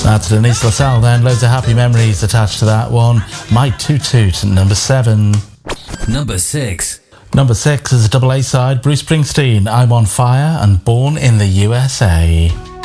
That's Denise LaSalle then. Loads of happy memories attached to that one. My Toot Toot, number 7. Number 6. Number 6 is a double A side. Bruce Springsteen, I'm on Fire and Born in the USA.